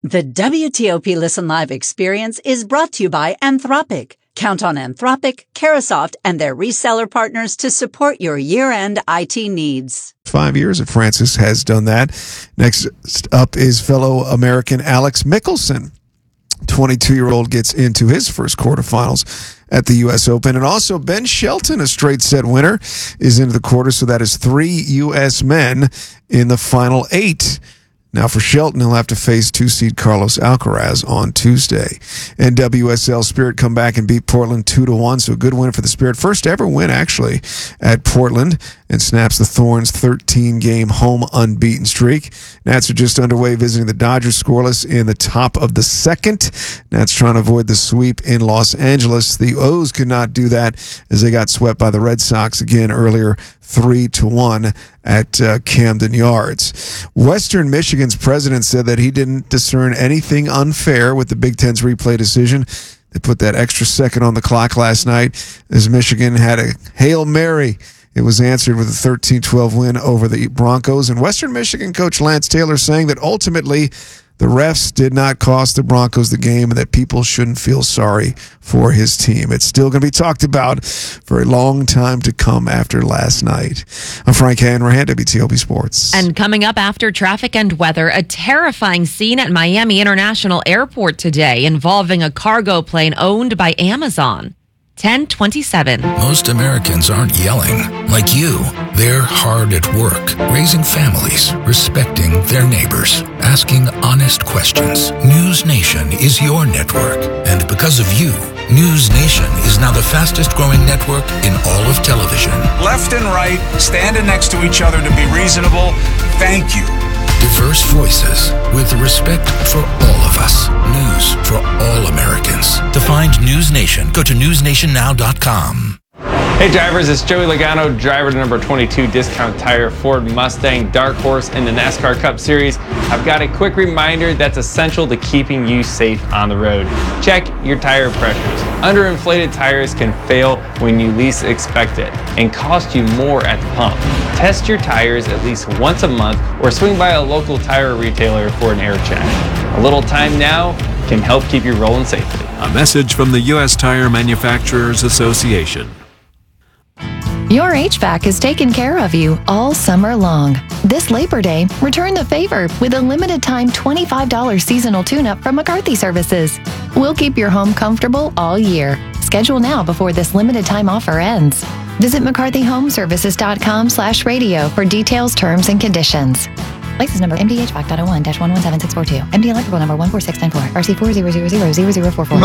The WTOP Listen Live experience is brought to you by Anthropic. Count on Anthropic, Carahsoft, and their reseller partners to support your year-end IT needs. 5 years that Francis has done that. Next up is fellow American Alex Mickelson. 22-year-old gets into his first quarterfinals at the U.S. Open. And also Ben Shelton, a straight set winner, is into the quarters. So that is 3 U.S. men in the final 8. Now for Shelton, he'll have to face 2-seed Carlos Alcaraz on Tuesday. And WSL Spirit come back and beat Portland 2-1. So a good win for the Spirit. First ever win, actually, at Portland, and snaps the Thorns' 13-game home unbeaten streak. Nats are just underway visiting the Dodgers, scoreless in the top of the second. Nats trying to avoid the sweep in Los Angeles. The O's could not do that as they got swept by the Red Sox again earlier, 3-1 at Camden Yards. Western Michigan's president said that he didn't discern anything unfair with the Big Ten's replay decision. They put that extra second on the clock last night as Michigan had a Hail Mary. It was answered with a 13-12 win over the Broncos. And Western Michigan coach Lance Taylor saying that ultimately the refs did not cost the Broncos the game and that people shouldn't feel sorry for his team. It's still going to be talked about for a long time to come after last night. I'm Frank Hanrahan, WTOP Sports. And coming up after traffic and weather, a terrifying scene at Miami International Airport today involving a cargo plane owned by Amazon. 10:27. Most Americans aren't yelling like you. They're hard at work, raising families, respecting their neighbors, asking honest questions. News Nation is your network. And because of you, News Nation is now the fastest growing network in all of television. Left and right, standing next to each other to be reasonable. Thank you. Diverse voices with respect for all of us. News for all Americans. To find News Nation, go to newsnationnow.com. Hey drivers, it's Joey Logano, driver to number 22 Discount Tire Ford Mustang Dark Horse in the NASCAR Cup Series. I've got a quick reminder that's essential to keeping you safe on the road. Check your tire pressures. Underinflated tires can fail when you least expect it and cost you more at the pump. Test your tires at least once a month or swing by a local tire retailer for an air check. A little time now can help keep you rolling safely. A message from the U.S. Tire Manufacturers Association. Your HVAC is taking care of you all summer long. This Labor Day, return the favor with a limited-time $25 seasonal tune-up from McCarthy Services. We'll keep your home comfortable all year. Schedule now before this limited-time offer ends. Visit McCarthyHomeservices.com/radio for details, terms, and conditions. License number MDHVAC.01-117642. MD Electrical number 14694. RC 400000044.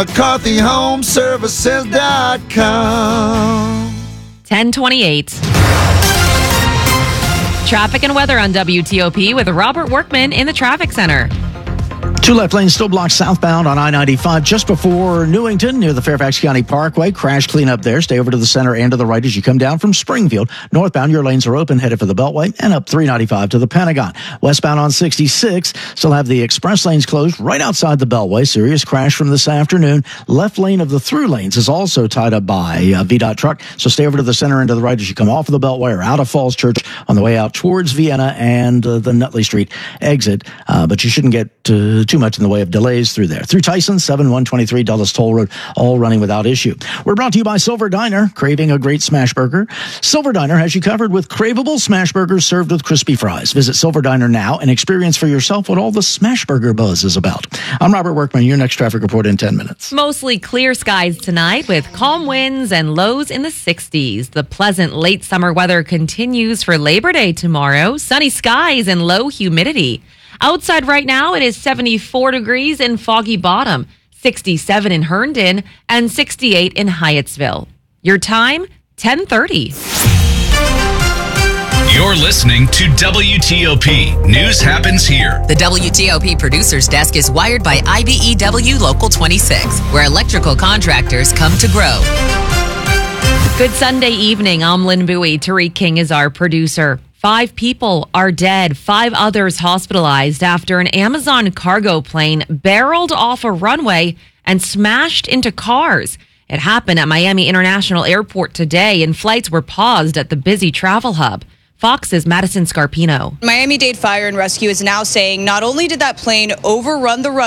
McCarthyHomeservices.com. 10:28. Traffic and weather on WTOP with Robert Workman in the traffic center. Two left lanes still blocked southbound on I-95 just before Newington near the Fairfax County Parkway. Crash cleanup there. Stay over to the center and to the right as you come down from Springfield. Northbound, your lanes are open, headed for the Beltway, and up 395 to the Pentagon. Westbound on 66, still have the express lanes closed right outside the Beltway. Serious crash from this afternoon. Left lane of the through lanes is also tied up by a VDOT truck, so stay over to the center and to the right as you come off of the Beltway or out of Falls Church on the way out towards Vienna and the Nutley Street exit. But you shouldn't get too much in the way of delays through there. Through Tyson, 7123 Dulles Toll Road, all running without issue. We're brought to you by Silver Diner, craving a great smash burger. Silver Diner has you covered with craveable smash burgers served with crispy fries. Visit Silver Diner now and experience for yourself what all the smash burger buzz is about. I'm Robert Workman, your next traffic report in 10 minutes. Mostly clear skies tonight with calm winds and lows in the 60s. The pleasant late summer weather continues for Labor Day tomorrow. Sunny skies and low humidity. Outside right now, it is 74 degrees in Foggy Bottom, 67 in Herndon, and 68 in Hyattsville. Your time, 10:30. You're listening to WTOP. News happens here. The WTOP Producers Desk is wired by IBEW Local 26, where electrical contractors come to grow. Good Sunday evening. I'm Lynn Bowie. Tariq King is our producer. 5 people are dead, 5 others hospitalized after an Amazon cargo plane barreled off a runway and smashed into cars. It happened at Miami International Airport today, and flights were paused at the busy travel hub. Fox's Madison Scarpino. Miami-Dade Fire and Rescue is now saying not only did that plane overrun the